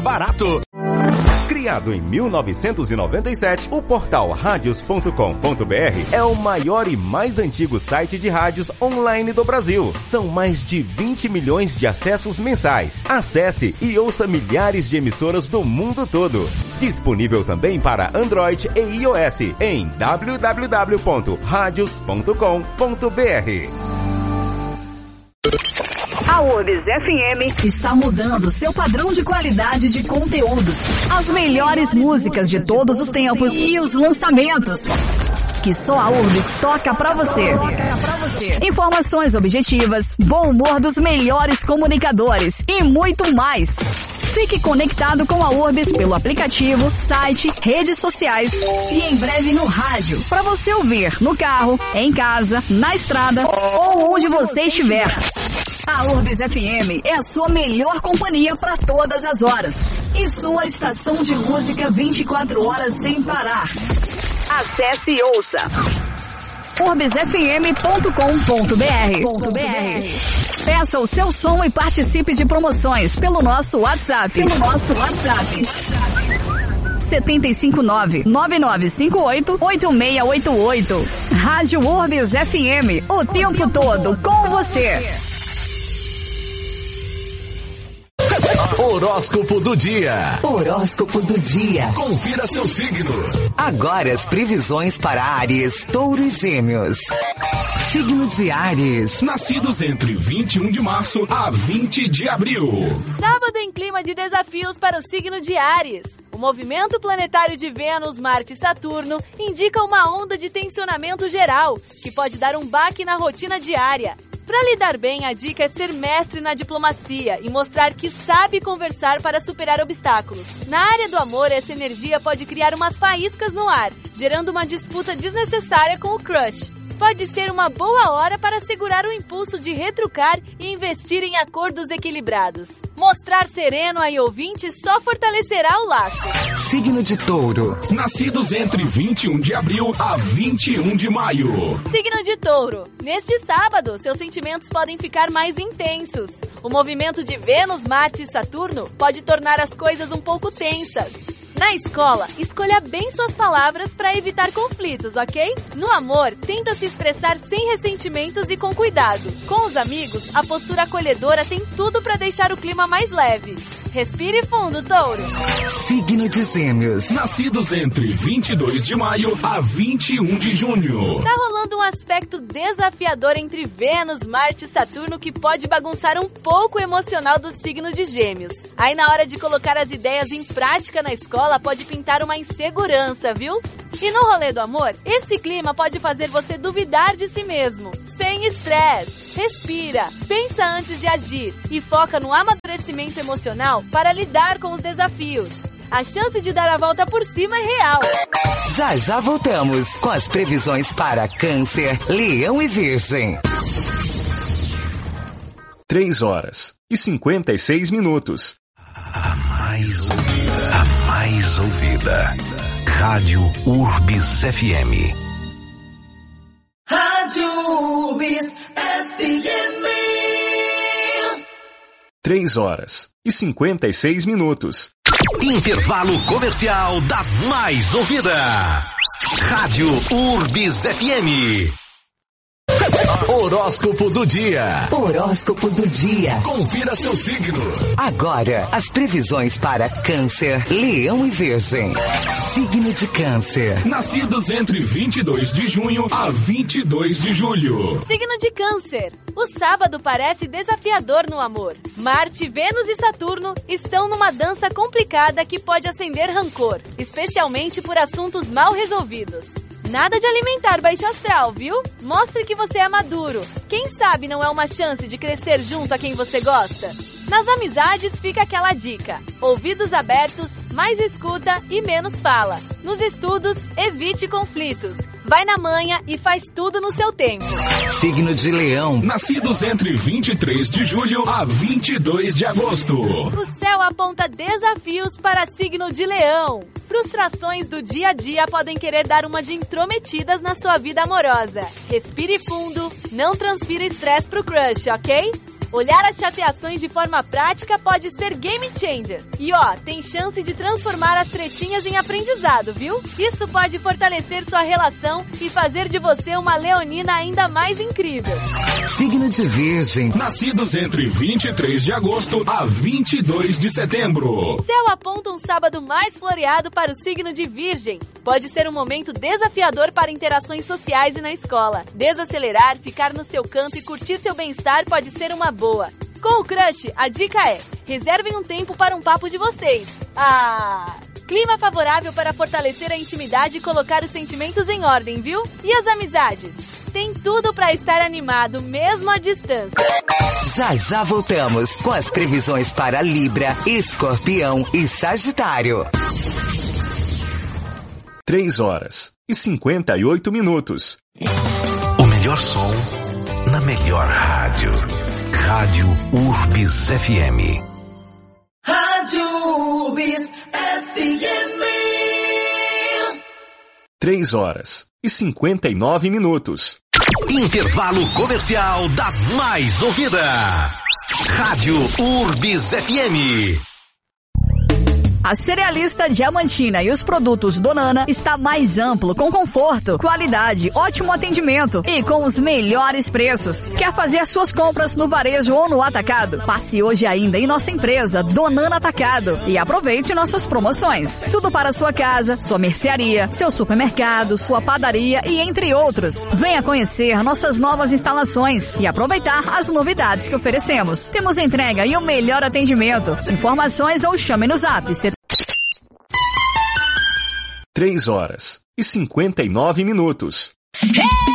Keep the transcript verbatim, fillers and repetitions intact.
barato. Criado em mil novecentos e noventa e sete, o portal radios ponto com ponto b r é o maior e mais antigo site de rádios online do Brasil. São mais de vinte milhões de acessos mensais. Acesse e ouça milhares de emissoras do mundo todo. Disponível também para Android e iOS em w w w ponto radios ponto com ponto b r. A Urbs F M está mudando seu padrão de qualidade de conteúdos. As melhores músicas de todos os tempos e os lançamentos que só a Urbs toca pra você. Informações objetivas, bom humor dos melhores comunicadores e muito mais. Fique conectado com a Urbs pelo aplicativo, site, redes sociais e em breve no rádio, para você ouvir no carro, em casa, na estrada ou onde você estiver. A Urbs F M é a sua melhor companhia para todas as horas e sua estação de música vinte e quatro horas sem parar. Acesse e ouça urbs f m ponto com ponto b r. Peça o seu som e participe de promoções pelo nosso WhatsApp. Pelo nosso WhatsApp. sete cinco nove, nove nove cinco oito, oito seis oito oito. Rádio Urbs F M, o tempo todo com você. Horóscopo do dia. Horóscopo do dia. Confira seu signo. Agora as previsões para Áries, Touro e Gêmeos. Signo de Áries. Nascidos entre vinte e um de março a vinte de abril. Sábado em clima de desafios para o signo de Áries. O movimento planetário de Vênus, Marte e Saturno indica uma onda de tensionamento geral, que pode dar um baque na rotina diária. Para lidar bem, a dica é ser mestre na diplomacia e mostrar que sabe conversar para superar obstáculos. Na área do amor, essa energia pode criar umas faíscas no ar, gerando uma disputa desnecessária com o crush. Pode ser uma boa hora para segurar o impulso de retrucar e investir em acordos equilibrados. Mostrar sereno aí ouvinte só fortalecerá o laço. Signo de Touro. Nascidos entre vinte e um de abril a vinte e um de maio. Signo de Touro. Neste sábado, seus sentimentos podem ficar mais intensos. O movimento de Vênus, Marte e Saturno pode tornar as coisas um pouco tensas. Na escola, escolha bem suas palavras para evitar conflitos, ok? No amor, tenta se expressar sem ressentimentos e com cuidado. Com os amigos, a postura acolhedora tem tudo para deixar o clima mais leve. Respire fundo, Touro. Signo de Gêmeos. Nascidos entre vinte e dois de maio a vinte e um de junho. Tá rolando um aspecto desafiador entre Vênus, Marte e Saturno que pode bagunçar um pouco o emocional do signo de Gêmeos. Aí na hora de colocar as ideias em prática na escola pode pintar uma insegurança, viu? E no rolê do amor, esse clima pode fazer você duvidar de si mesmo. Sem estresse. Respira, pensa antes de agir e foca no amadurecimento emocional para lidar com os desafios. A chance de dar a volta por cima é real. Já já voltamos com as previsões para Câncer, Leão e Virgem. Três horas e cinquenta e seis minutos. A mais ouvida. A mais ouvida. Rádio Urbs F M. Rádio Urbs F M. Três horas e cinquenta e seis minutos. Intervalo comercial da mais ouvida. Rádio Urbs F M. Horóscopo do dia. Horóscopo do dia. Confira seu signo. Agora, as previsões para Câncer, Leão e Virgem. Signo de Câncer. Nascidos entre vinte e dois de junho a vinte e dois de julho. Signo de Câncer. O sábado parece desafiador no amor. Marte, Vênus e Saturno estão numa dança complicada que pode acender rancor, especialmente por assuntos mal resolvidos. Nada de alimentar baixo astral, viu? Mostre que você é maduro. Quem sabe não é uma chance de crescer junto a quem você gosta? Nas amizades fica aquela dica. Ouvidos abertos, mais escuta e menos fala. Nos estudos, evite conflitos. Vai na manha e faz tudo no seu tempo. Signo de Leão. Nascidos entre vinte e três de julho a vinte e dois de agosto. O céu aponta desafios para signo de Leão. Frustrações do dia a dia podem querer dar uma de intrometidas na sua vida amorosa. Respire fundo, não transfira estresse pro crush, ok? Olhar as chateações de forma prática pode ser game changer. E ó, tem chance de transformar as tretinhas em aprendizado, viu? Isso pode fortalecer sua relação e fazer de você uma leonina ainda mais incrível. Signo de Virgem. Nascidos entre vinte e três de agosto a vinte e dois de setembro. Céu aponta um sábado mais floreado para o signo de Virgem. Pode ser um momento desafiador para interações sociais e na escola. Desacelerar, ficar no seu canto e curtir seu bem-estar pode ser uma boa. Com o crush, a dica é: reservem um tempo para um papo de vocês. Ah... Clima favorável para fortalecer a intimidade e colocar os sentimentos em ordem, viu? E as amizades? Tem tudo para estar animado, mesmo à distância. Já já voltamos com as previsões para Libra, Escorpião e Sagitário. três horas e cinquenta e oito minutos. O melhor som na melhor rádio. Rádio Urbis F M. Rádio Urbis F M. três horas e cinquenta e nove minutos. Intervalo comercial da mais ouvida. Rádio Urbis F M. A Cerealista Diamantina e os produtos Donana está mais amplo, com conforto, qualidade, ótimo atendimento e com os melhores preços. Quer fazer suas compras no varejo ou no atacado? Passe hoje ainda em nossa empresa Donana Atacado e aproveite nossas promoções. Tudo para sua casa, sua mercearia, seu supermercado, sua padaria e entre outros. Venha conhecer nossas novas instalações e aproveitar as novidades que oferecemos. Temos entrega e o melhor atendimento. Informações ou chame no zap três horas e cinquenta e nove minutos.